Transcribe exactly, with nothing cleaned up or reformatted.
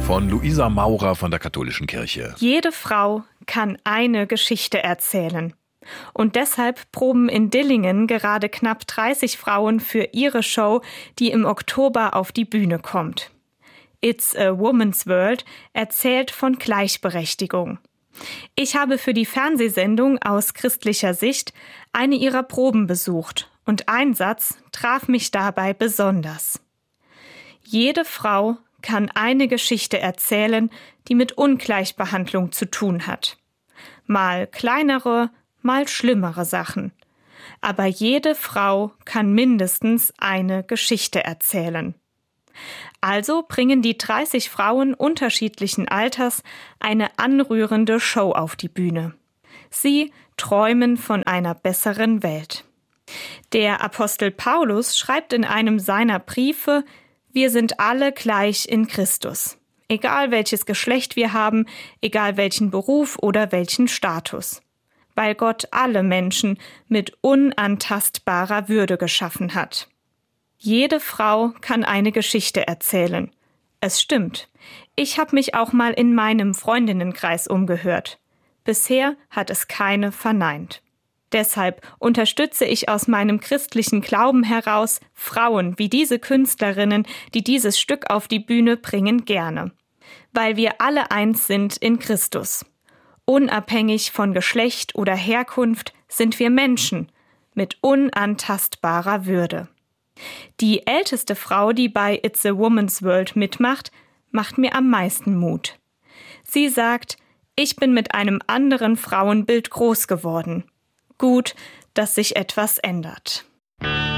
Von Luisa Maurer von der Katholischen Kirche. Jede Frau kann eine Geschichte erzählen. Und deshalb proben in Dillingen gerade knapp dreißig Frauen für ihre Show, die im Oktober auf die Bühne kommt. It's a Woman's World erzählt von Gleichberechtigung. Ich habe für die Fernsehsendung aus christlicher Sicht eine ihrer Proben besucht und ein Satz traf mich dabei besonders. Jede Frau kann eine Geschichte erzählen, die mit Ungleichbehandlung zu tun hat. Mal kleinere, mal schlimmere Sachen. Aber jede Frau kann mindestens eine Geschichte erzählen. Also bringen die dreißig Frauen unterschiedlichen Alters eine anrührende Show auf die Bühne. Sie träumen von einer besseren Welt. Der Apostel Paulus schreibt in einem seiner Briefe: Wir sind alle gleich in Christus. Egal welches Geschlecht wir haben, egal welchen Beruf oder welchen Status. Weil Gott alle Menschen mit unantastbarer Würde geschaffen hat. Jede Frau kann eine Geschichte erzählen. Es stimmt. Ich habe mich auch mal in meinem Freundinnenkreis umgehört. Bisher hat es keine verneint. Deshalb unterstütze ich aus meinem christlichen Glauben heraus Frauen wie diese Künstlerinnen, die dieses Stück auf die Bühne bringen, gerne. Weil wir alle eins sind in Christus. Unabhängig von Geschlecht oder Herkunft sind wir Menschen mit unantastbarer Würde. Die älteste Frau, die bei It's a Woman's World mitmacht, macht mir am meisten Mut. Sie sagt: Ich bin mit einem anderen Frauenbild groß geworden. Gut, dass sich etwas ändert.